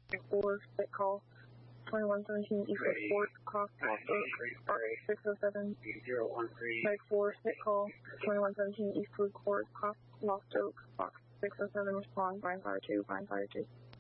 4, sick call. 2117 Eastwood Court, Lost Oak, Park 607. 013. 4, sick call. 2117 Eastwood Court, Lost Oak, Fox 607, respond, Brian Fire 2, Brian Fire 2.